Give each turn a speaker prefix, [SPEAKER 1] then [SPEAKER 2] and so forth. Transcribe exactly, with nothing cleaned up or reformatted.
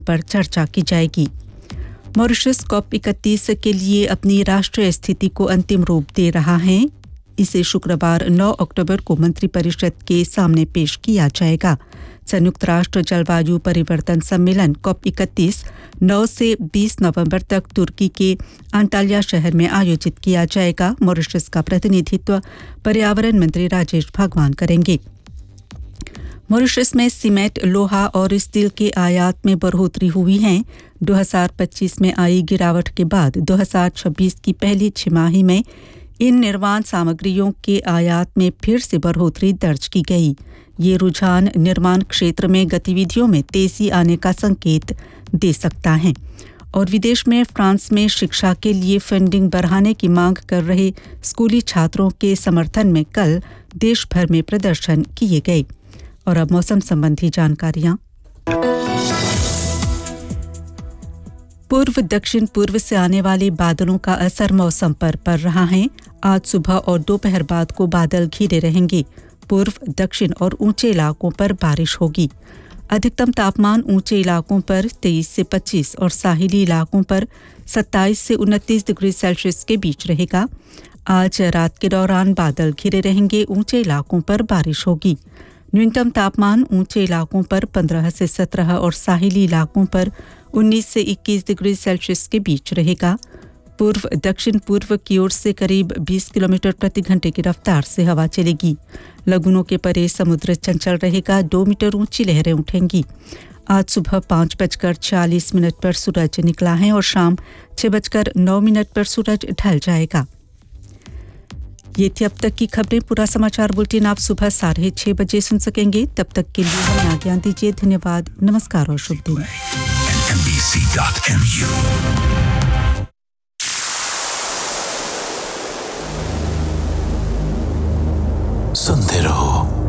[SPEAKER 1] पर चर्चा की जाएगी। मॉरिशस कॉप इकतीस के लिए अपनी राष्ट्रीय स्थिति को अंतिम रूप दे रहा है। इसे शुक्रवार नौ अक्टूबर को मंत्रिपरिषद के सामने पेश किया जाएगा। संयुक्त राष्ट्र जलवायु परिवर्तन सम्मेलन कॉप इकतीस नौ से बीस नवंबर तक तुर्की के अंटालिया शहर में आयोजित किया जाएगा। मॉरिशस का प्रतिनिधित्व पर्यावरण मंत्री राजेश भगवान करेंगे। मॉरिशस में सीमेंट, लोहा और स्टील के आयात में बढ़ोतरी हुई है। दो हज़ार पच्चीस में आई गिरावट के बाद दो हज़ार छब्बीस की पहली छमाही में इन निर्माण सामग्रियों के आयात में फिर से बढ़ोतरी दर्ज की गई। ये रुझान निर्माण क्षेत्र में गतिविधियों में तेजी आने का संकेत दे सकता है। और विदेश में फ्रांस में शिक्षा के लिए फंडिंग बढ़ाने की मांग कर रहे स्कूली छात्रों के समर्थन में कल देश भर में प्रदर्शन किए गए। और अब मौसम संबंधी जानकारियां। पूर्व दक्षिण पूर्व से आने वाले बादलों का असर मौसम पर पड़ रहा है। आज सुबह और दोपहर बाद को बादल घिरे रहेंगे। पूर्व, दक्षिण और ऊंचे इलाकों पर बारिश होगी। अधिकतम तापमान ऊंचे इलाकों पर तेईस से पच्चीस और साहिली इलाकों पर सत्ताईस से उनतीस डिग्री सेल्सियस के बीच रहेगा। आज रात के दौरान बादल घिरे रहेंगे। ऊंचे इलाकों पर बारिश होगी। न्यूनतम तापमान ऊंचे इलाकों पर पंद्रह से सत्रह और साहिली इलाकों पर उन्नीस से इक्कीस डिग्री सेल्सियस के बीच रहेगा। पूर्व दक्षिण पूर्व की ओर से करीब बीस किलोमीटर प्रति घंटे की रफ्तार से हवा चलेगी। लगुनों के परे समुद्र चंचल रहेगा। दो मीटर ऊंची लहरें उठेंगी। आज सुबह पाँच बजकर चालीस मिनट पर सूरज निकला है और शाम छः बजकर नौ मिनट पर सूरज ढल जाएगा। ये थी अब तक की खबरें। पूरा समाचार बुलेटिन आप सुबह साढ़े छः बजे सुन सकेंगे। तब तक के लिए हमें आज्ञा दीजिए। धन्यवाद, नमस्कार और शुभ दिन।
[SPEAKER 2] N B C dot M you सुनते रहो।